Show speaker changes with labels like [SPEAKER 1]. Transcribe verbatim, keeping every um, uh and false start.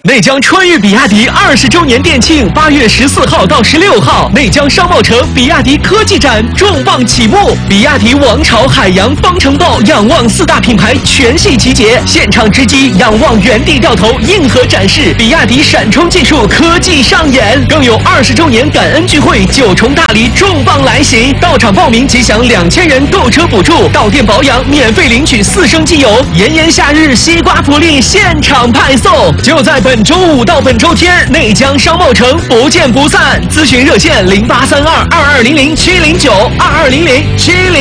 [SPEAKER 1] 内江春誉比亚迪二十周年店庆，八月十四号到十六号，内江商贸城比亚迪科技展重磅启幕，比亚迪王朝、海洋、方程豹、仰望四大品牌全系集结，现场直击仰望原地掉头，硬核展示比亚迪闪充技术科技上演，更有二十周年感恩聚会，九重大礼重磅来袭，到场报名即享两千元购车补助，到店保养免费领取四升机油，炎炎夏日西瓜福利现场派送，就在本周五到本周天，内江商贸城不见不散。咨询热线零八三二二二零零七零九二二零零七零。